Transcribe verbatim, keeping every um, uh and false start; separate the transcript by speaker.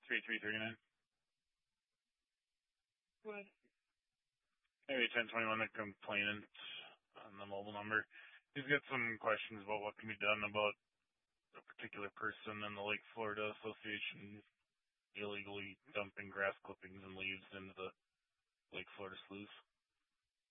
Speaker 1: three three three nine.
Speaker 2: Good.
Speaker 1: Maybe ten twenty-one, the complainant on the mobile number. He's got some questions about what can be done about a particular person in the Lake Florida Association illegally dumping grass clippings and leaves into the Lake Florida sloughs.